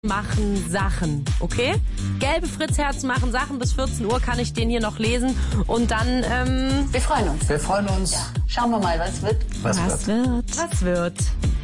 machen Sachen, okay? Gelbe Fritzherzen machen Sachen. Bis 14 Uhr kann ich den hier noch lesen. Und dann, wir freuen uns. Wir freuen uns. Ja. Schauen wir mal, was wird. Was wird?